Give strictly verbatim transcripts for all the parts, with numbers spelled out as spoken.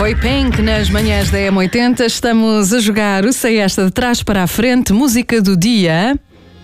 Foi Pink nas manhãs da M oitenta. Estamos a jogar o Sei Esta de trás para a frente, música do dia.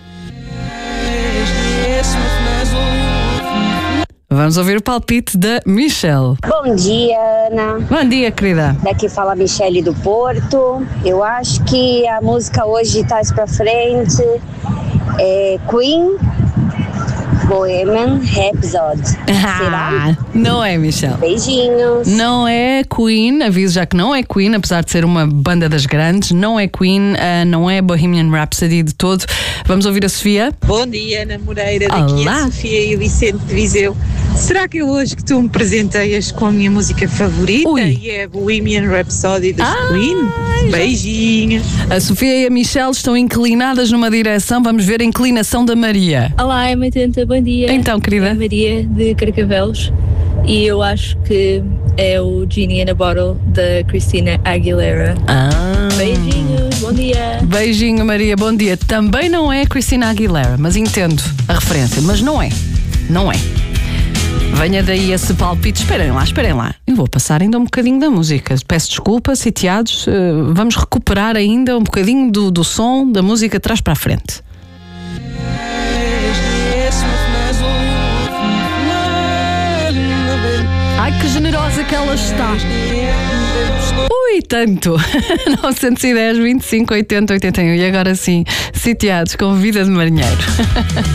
Vamos ouvir o palpite da Michelle. Bom dia, Ana. Bom dia, querida. Daqui fala a Michelle do Porto. Eu acho que a música hoje de trás pra frente é Queen, Bohemian Rhapsody. Será? Não é, Michelle. Beijinhos. Não é Queen, aviso já que não é Queen, apesar de ser uma banda das grandes. Não é Queen, uh, não é Bohemian Rhapsody de todo. Vamos ouvir a Sofia. Bom dia, Ana Moreira. Daqui Olá. a Sofia e o Vicente de Viseu. Será que é hoje que tu me presenteias com a minha música favorita? Ui. E é Bohemian Rhapsody dos Ai, Queen? Beijinhos. A Sofia e a Michelle estão inclinadas numa direção. Vamos ver a inclinação da Maria. Olá, M oitenta, bom dia. Então, querida. É a Maria de Carcavelos e eu acho que é o Genie in a Bottle da Christina Aguilera. Ah. Beijinhos, bom dia. Beijinho, Maria, bom dia. Também não é Christina Aguilera, mas entendo a referência, mas não é. Não é. Venha daí esse palpite. Esperem lá, esperem lá. Eu vou passar ainda um bocadinho da música. Peço desculpa, sitiados. Uh, vamos recuperar ainda um bocadinho do, do som da música de trás para a frente. Ai, que generosa que ela está. Ui, tanto. nove um zero, vinte e cinco, oitenta, oitenta e um. E agora sim, sitiados com vida de marinheiro.